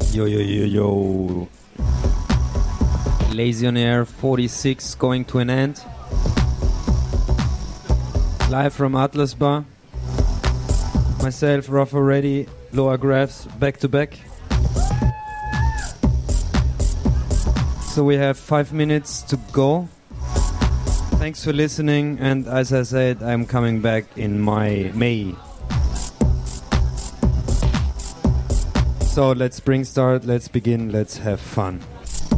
Yo, yo, yo, yo. Lazy on Air 46 going to an end. Live from Atlas Bar. Myself, Rafa Reddy, Loa Graphs, back to back. So we have 5 minutes to go. Thanks for listening, and as I said, I'm coming back in May. So let's begin, let's have fun.